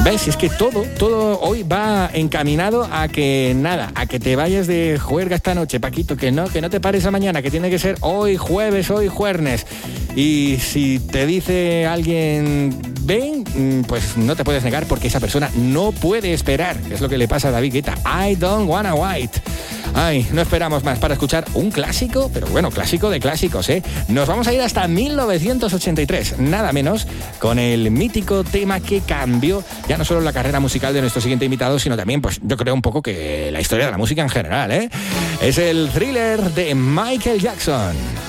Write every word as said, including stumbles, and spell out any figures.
¿Ves? Es que todo, todo hoy va encaminado a que nada, a que te vayas de juerga esta noche, Paquito, que no, que no te pares a mañana, que tiene que ser hoy jueves, hoy jueves. Y si te dice alguien, ven, pues no te puedes negar porque esa persona no puede esperar. Es lo que le pasa a David Guetta. I don't wanna wait. Ay, no esperamos más para escuchar un clásico, pero bueno, clásico de clásicos, ¿eh? Nos vamos a ir hasta mil novecientos ochenta y tres, nada menos, con el mítico tema que cambió ya no solo la carrera musical de nuestro siguiente invitado, sino también, pues yo creo un poco que la historia de la música en general, ¿eh? Es el Thriller de Michael Jackson.